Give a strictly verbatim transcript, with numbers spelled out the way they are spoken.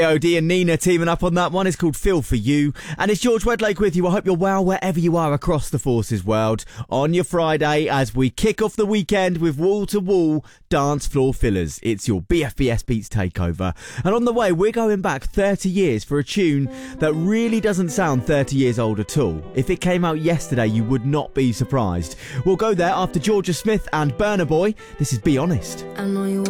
O D and Nina teaming up on that one. It's called Feel For You. And it's George Wedlake with you. I hope you're well wherever you are across the Forces world on your Friday as we kick off the weekend with wall-to-wall dance floor fillers. It's your B F B S Beats takeover. And on the way, we're going back thirty years for a tune that really doesn't sound thirty years old at all. If it came out yesterday, you would not be surprised. We'll go there after Georgia Smith and Burna Boy. This is Be Honest. I know you